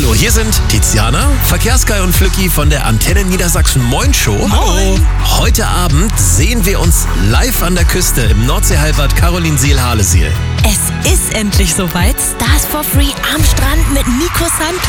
Hallo, hier sind Tiziana, Verkehrsguy und Flücki von der Antenne Niedersachsen Moin Show. Hallo. Heute Abend sehen wir uns live an der Küste im Nordseehalbad Carolinsiel-Harlesiel. Es ist endlich soweit. Stars for Free am Strand mit Nico Santos.